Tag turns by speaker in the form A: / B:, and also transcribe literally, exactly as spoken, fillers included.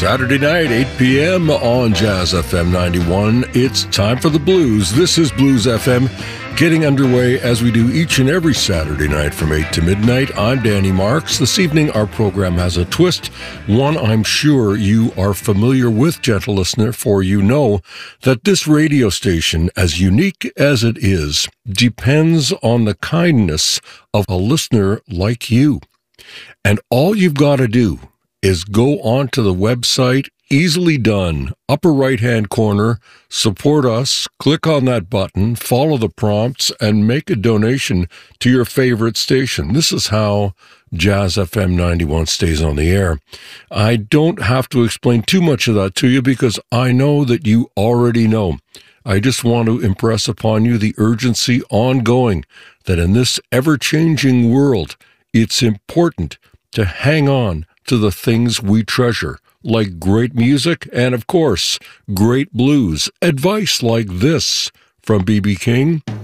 A: Saturday night, eight p.m. on Jazz F M ninety-one. It's time for the blues. This is Blues F M, getting underway as we do each and every Saturday night from eight to midnight. I'm Danny Marks. This evening, our program has a twist, one I'm sure you are familiar with, gentle listener, for you know that this radio station, as unique as it is, depends on the kindness of a listener like you. And all you've got to do is go onto the website, easily done, upper right-hand corner, support us, click on that button, follow the prompts, and make a donation to your favorite station. This is how Jazz F M ninety-one stays on the air. I don't have to explain too much of that to you because I know that you already know. I just want to impress upon you the urgency ongoing that in this ever-changing world, it's important to hang on to the things we treasure, like great music and, of course, great blues. Advice like this from B B. King.